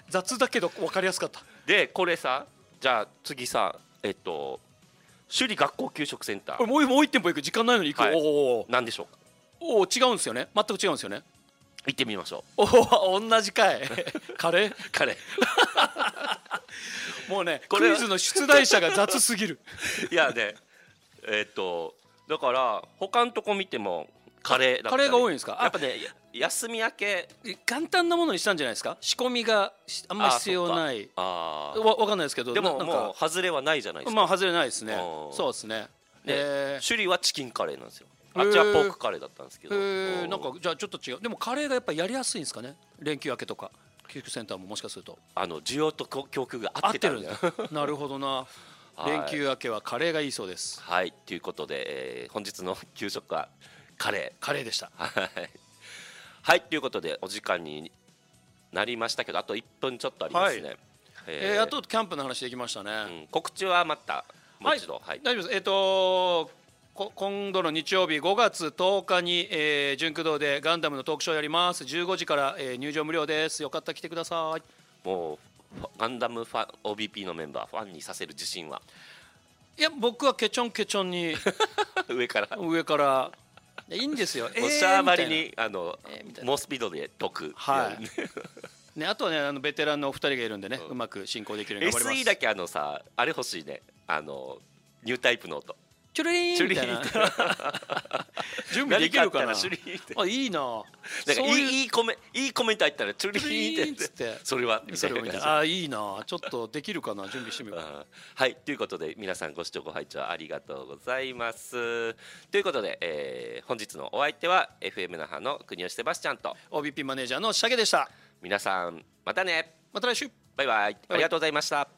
雑だけど分かりやすかった。 でこれさ、じゃあ次さ首里学校給食センター、 もう一店舗行く、時間ないのに行く、 はい、 お何でしょうか。 お違うんですよね、全く違うんですよね。 行ってみましょおお同じかいカレーう。カレもうねこれはクイズの出題者が雑すぎるーいやねだから他のとこ見てもカレーだったり、 カレーが多いんですか。 やっぱね休み明け簡単なものにしたんじゃないですか。仕込みがあんまり必要ない。わかんないですけど、 でもなんもう外れはないじゃないですか。 まあ外れないですね。 うんそうですね。 首里はチキンカレーなんですよ。あっちはポークカレーだったんですけど、 なんかじゃあちょっと違う。でもカレーがやっぱやりやすいんですかね。連休明けとか救急センターももしかすると需要と供給が合合ったんだよ。 っててるんだなるほどな。連休明けはカレーがいいそうです。 はいということで、本日の給食はカレーでした。 はいということでお時間になりましたけど、あと1分ちょっとありますね。 あとキャンプの話できましたね。 告知はまたもう一度。 大丈夫です。今度の日曜日5月10日に、純駆動でガンダムのトークショーやります。15時から、入場無料です。よかったら来てください。 もうガンダムファン OBP のメンバーファンにさせる自信は。 いや僕はケチョンケチョンに上からいいんですよ。 シャーバリに猛スピードで解く。 ね、あとはねベテランのお二人がいるんでね、うまく進行できるように頑張ります。 SE だけさあれ欲しいね、ニュータイプの音チュルリーンみたいな準備できるかな。あいいな。 いいコメント入ったらチュリーンってそれはみたいな。 あいいな。ちょっとできるかな。準備してみようか。 はいということで皆さんご視聴ご拝聴ありがとうございます。ということで、本日のお相手は FM 那覇の国吉セバスチャンと OBP マネージャーのシャゲでした。 皆さんまたね。 また来週。 バイバイ。ありがとうございました。